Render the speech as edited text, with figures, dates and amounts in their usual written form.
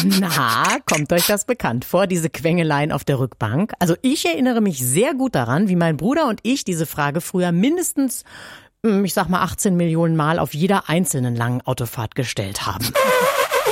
Na, kommt euch das bekannt vor, diese Quengeleien auf der Rückbank? Also ich erinnere mich sehr gut daran, wie mein Bruder und ich diese Frage früher mindestens, ich sag mal 18 Millionen Mal auf jeder einzelnen langen Autofahrt gestellt haben.